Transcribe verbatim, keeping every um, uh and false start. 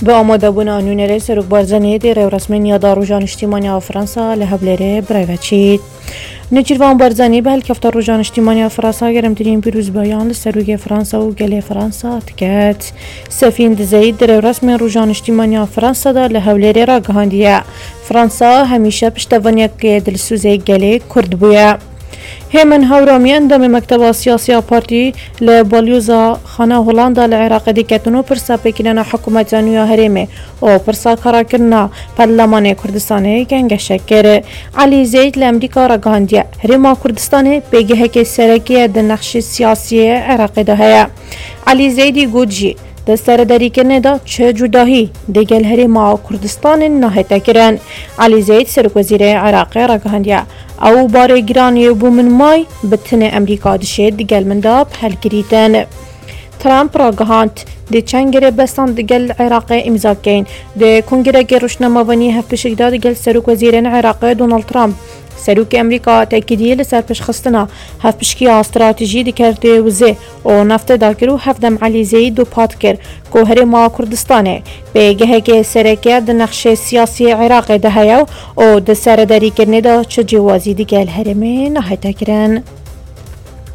به آماده بونا نونره سروک بارزنی دی رو رسمی داروجان اجتماعی فرانسا لحبلره برایوچید. نجیروان بارزنی به هلکفت روجان اجتماعی فرانسا گرمترین پیروز بیان لسروک فرانسا و گله فرانسا تکت. سفین دزید دی رو رسمی روجان اجتماعی فرانسا دا لحبلره را گهاندیه. فرانسا همیشه پشتوانیه که دلسوزه گله کرد بوده. همان هورامی اندام مکتب سیاسی پارتی لبالیوزا خانه هولاندا لعراق دیکتنو پرسا پیکینا حکومت زانویا هرمه و پرسا کارا کرنا پارلمان کردستان گنگش کرد. علی زید لامریکا را گاندیا هرما کردستان بگه که سرکی د نقش سیاسی عراق ده هیا. علی زیدی گوجی دستارداری کرنه دا چه جداهی دیگل هرما کردستان نهایت کرن. علی زید سرک وزیر عراق را گاندیا او باره گرانی بو من مای بتنه امریکا دشید دیگل من داب حل کریتن. ترامپ را گهاند دی چنگره بستان دیگل عراق امضا کین. دی کنگره روشنموانی هفپشک دا دیگل سروک وزیرین عراق دونالد ترامپ سروک امریکا تأکیدیه لسر پشخستنا هفپشکی استراتیجی دکرده وزه و نفت داکرو هفدم علی زید و پاد کر که هرما کردستانه به گهه که سرکه د نقش سیاسی عراق ده هیو و د سرداری کرنه دا چه جوازی دیگل هرمه نهایت کرن.